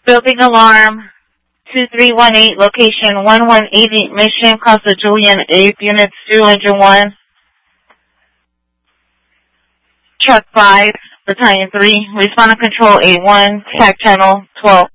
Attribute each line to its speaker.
Speaker 1: Building alarm 2318, location 1180 Mission, Casa Julian, 8th, Unit 2, Engine 1. Truck 5, Battalion 3, respond to control 81, TAC channel 12.